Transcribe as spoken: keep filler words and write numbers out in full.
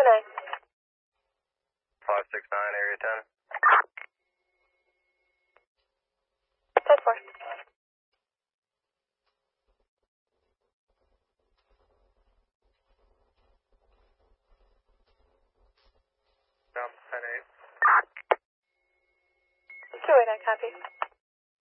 nine. five six nine, area ten. ten four. Jump ten eight. two eight nine, copy.